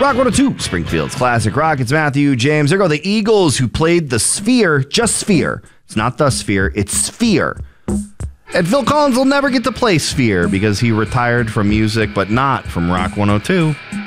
Rock 102, Springfield's classic rock. It's Matthew, James. There go the Eagles, who played the Sphere, just Sphere. It's not the Sphere, it's Sphere. And Phil Collins will never get to play Sphere because he retired from music, but not from Rock 102.